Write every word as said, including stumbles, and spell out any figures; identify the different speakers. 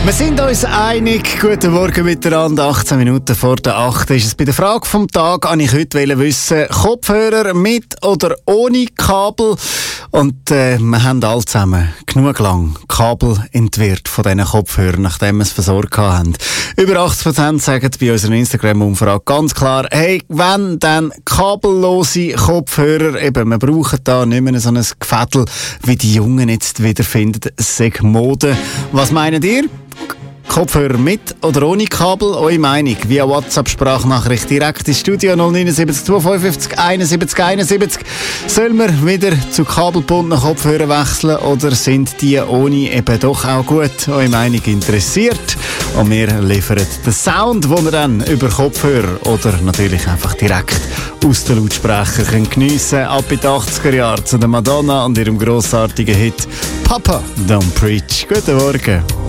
Speaker 1: Wir sind uns einig. Guten Morgen miteinander. achtzehn Minuten vor der acht ist es. Bei der Frage vom Tag wollte ich heute wissen, Kopfhörer mit oder ohne Kabel? Und äh, wir haben alle zusammen genug lang Kabel entwirrt von diesen Kopfhörern, nachdem wir es versorgt haben. Über achtzig Prozent sagen bei unserer Instagram-Umfrage ganz klar, hey, wenn dann kabellose Kopfhörer, eben, wir brauchen da nicht mehr so ein Gefädel, wie die Jungen jetzt wiederfinden, es sei Mode. Was meint ihr? Kopfhörer mit oder ohne Kabel? Eure Meinung via WhatsApp-Sprachnachricht direkt ins Studio null neun sieben zwei fünf fünf einundsiebzig einundsiebzig. Sollen wir wieder zu kabelgebundenen Kopfhörern wechseln oder sind die ohne eben doch auch gut? Eure Meinung interessiert. Und wir liefern den Sound, den wir dann über Kopfhörer oder natürlich einfach direkt aus den Lautsprechern können geniessen. Ab in die achtziger Jahre zu der Madonna und ihrem grossartigen Hit Papa Don't Preach. Guten Morgen.